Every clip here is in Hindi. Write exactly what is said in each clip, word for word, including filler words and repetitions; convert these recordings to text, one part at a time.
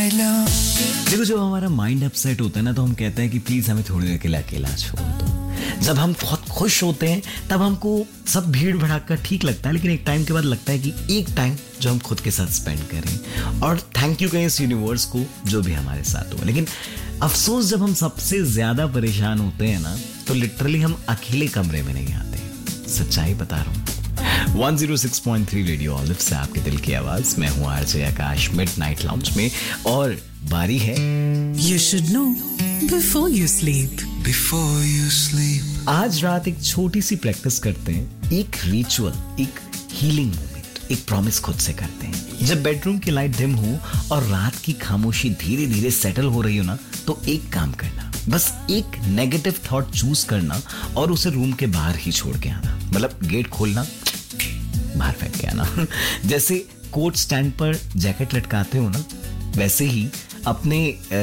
देखो, जब हमारा माइंड अपसेट होता है ना, तो हम कहते हैं कि प्लीज हमें थोड़ी देर के लिए अकेला छोड़ दो। जब हम बहुत खुश होते हैं तब हमको सब भीड़ भड़ाका ठीक लगता है, लेकिन एक टाइम के बाद लगता है कि एक टाइम जो हम खुद के साथ स्पेंड करें, और थैंक यू कहें इस यूनिवर्स को जो भी हमारे साथ हो। लेकिन अफसोस, जब हम सबसे ज्यादा परेशान होते हैं ना, तो लिटरली हम अकेले कमरे में नहीं आते। सच्चाई बता रहा हूँ। One zero six point three radio olive से आपके दिल की आवाज। मैं हूँ आरजे आकाश मिडनाइट लाउंज में, और बारी है You should know before you sleep. Before you sleep. आज रात एक छोटी सी प्रैक्टिस करते हैं, एक रिचुअल, एक हीलिंग मोमेंट, एक प्रॉमिस खुद से करते हैं। जब बेडरूम की लाइट डिम हो और रात की खामोशी धीरे धीरे सेटल हो रही हो ना, तो एक काम करना, बस एक नेगेटिव थॉट चूज करना और उसे रूम के बाहर ही छोड़ के आना। मतलब गेट खोलना, बाहर फेंक के आना। जैसे कोट स्टैंड पर जैकेट लटकाते हो ना, वैसे ही अपने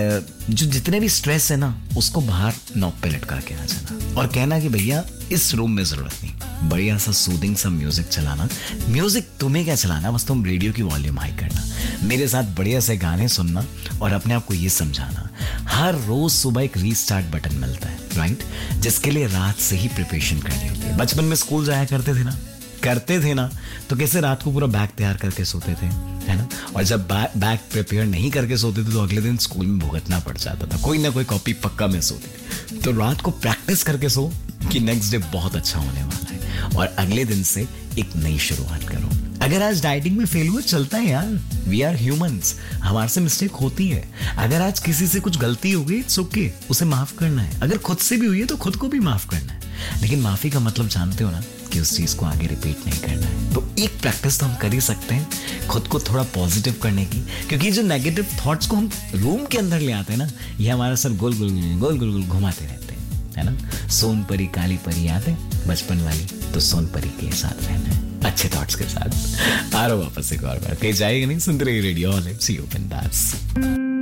जो जितने भी स्ट्रेस है ना, उसको बाहर नॉब पे लटका के आ जाना और कहना कि भैया इस रूम में जरूरत नहीं। बढ़िया सा सूदिंग सा म्यूजिक चलाना। म्यूजिक तुम्हें क्या चलाना, बस तुम रेडियो की वॉल्यूम हाई करना, मेरे साथ बढ़िया से गाने सुनना और अपने आप को ये समझाना, हर रोज सुबह एक रीस्टार्ट बटन मिलता है, राइट, जिसके लिए रात से ही प्रिपरेशन करनी होती है। बचपन में स्कूल जाया करते थे ना करते थे ना तो कैसे रात को पूरा बैग तैयार करके सोते थे, है ना। और जब बैग प्रिपेयर नहीं करके सोते थे तो अगले दिन स्कूल में भुगतना पड़ जाता था, कोई ना कोई कॉपी पक्का में सोती थी। तो रात को प्रैक्टिस करके सो कि नेक्स्ट डे बहुत अच्छा होने वाला है, और अगले दिन से एक नई शुरुआत करो। अगर आज डाइटिंग में फेल हुआ, चलता है यार, वी आर ह्यूमंस, हमारे से मिस्टेक होती है। अगर आज किसी से कुछ गलती हो गई, इट्स ओके, उसे माफ करना है। अगर खुद से भी हुई है तो खुद को भी माफ करना है, लेकिन माफी का मतलब जानते हो ना, कि उस चीज को आगे रिपीट नहीं करना है। तो एक प्रैक्टिस तो हम कर ही सकते हैं खुद को थोड़ा पॉजिटिव करने की, क्योंकि जो नेगेटिव थॉट्स को हम रूम के अंदर ले आते हैं ना, ये हमारा सर गोल गोल गोल गोल गोल घुमाते रहते हैं, है ना। सोन परी काली परी याद है बचपन वाली, तो सोन परी के साथ रहना है, अच्छे थॉट्स के साथ। आ रहा हूं वापस एक और बार, कहीं जाएगा नहीं, सुनते रहिए रेडियो ऑलिव। सी यू बिंदास।